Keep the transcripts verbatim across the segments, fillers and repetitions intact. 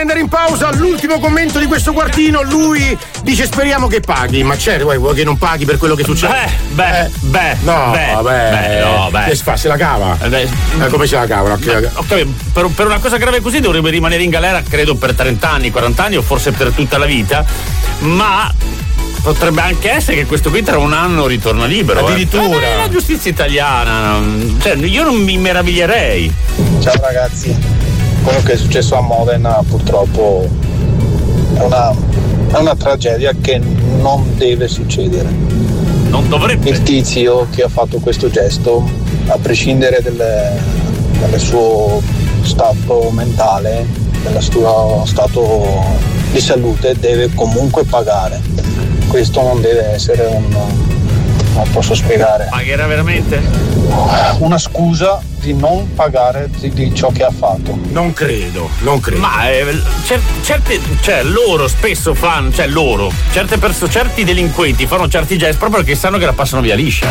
andare in pausa. L'ultimo commento di questo quartino, lui dice speriamo che paghi. Ma certo, vuoi, vuoi che non paghi per quello che succede? Beh, beh, beh. No, beh, vabbè. beh, no, beh. Che si fa? Se la cava? Eh, eh, come se la cava? No? Ma, okay, per, per una cosa grave così dovrebbe rimanere in galera, credo, per trenta anni, quaranta anni o forse per tutta la vita. Ma potrebbe anche essere che questo qui tra un anno ritorna libero. Addirittura. Eh. La giustizia italiana, cioè, io non mi meraviglierei. Ciao ragazzi, quello che è successo a Modena purtroppo è una, è una tragedia che non deve succedere. Non dovrebbe. Il tizio che ha fatto questo gesto, a prescindere dal, dal suo stato mentale, dal suo stato di salute, deve comunque pagare. Questo non deve essere un, non posso spiegare. Pagherà veramente? Una scusa di non pagare di, di ciò che ha fatto. Non credo, non credo. Ma eh, cer- certe, cioè loro spesso fanno, cioè loro, certe persone, certi delinquenti fanno certi gesti proprio perché sanno che la passano via liscia.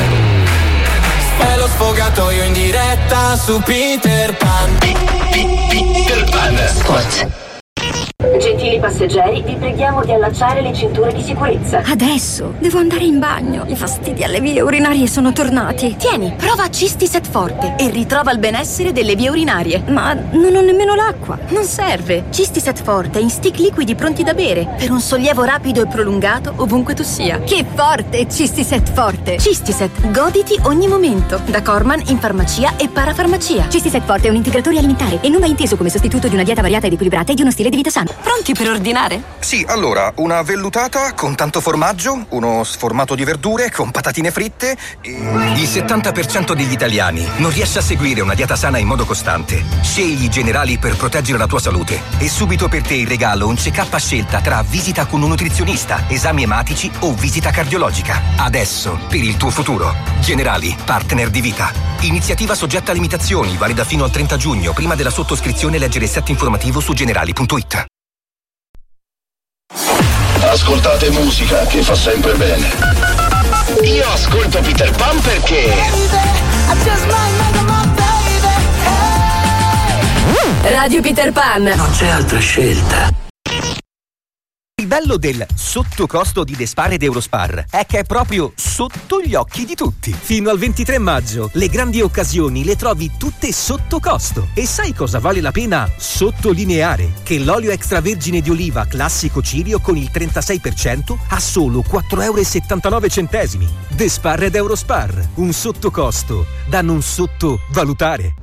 È lo sfogatoio in diretta su Peter Pan. Peter Pan Sport. Gentili passeggeri, vi preghiamo di allacciare le cinture di sicurezza. Adesso devo andare in bagno. I fastidi alle vie urinarie sono tornati. Tieni, prova Cistiset Forte e ritrova il benessere delle vie urinarie. Ma non ho nemmeno l'acqua. Non serve. Cistiset Forte in stick liquidi pronti da bere per un sollievo rapido e prolungato ovunque tu sia. Che forte Cistiset Forte. Cistiset, goditi ogni momento. Da Corman in farmacia e parafarmacia. Cistiset Forte è un integratore alimentare e non va inteso come sostituto di una dieta variata ed equilibrata e di uno stile di vita sano. Pronti per ordinare? Sì, allora, una vellutata con tanto formaggio, uno sformato di verdure con patatine fritte e... Il settanta per cento degli italiani non riesce a seguire una dieta sana in modo costante. Scegli i Generali per proteggere la tua salute. E subito per te in regalo un check-up a scelta tra visita con un nutrizionista, esami ematici o visita cardiologica. Adesso, per il tuo futuro. Generali, partner di vita. Iniziativa soggetta a limitazioni, valida fino al trenta giugno. Prima della sottoscrizione leggere il set informativo su generali punto it. Ascoltate musica che fa sempre bene. Io ascolto Peter Pan perché Radio Peter Pan. non c'è altra scelta. Il bello del sottocosto di Despar ed Eurospar è che è proprio sotto gli occhi di tutti. Fino al ventitré maggio le grandi occasioni le trovi tutte sotto costo. E sai cosa vale la pena sottolineare? Che l'olio extravergine di oliva classico Cirio con il trentasei per cento a solo quattro virgola settantanove euro. Despar ed Eurospar, un sottocosto da non sottovalutare.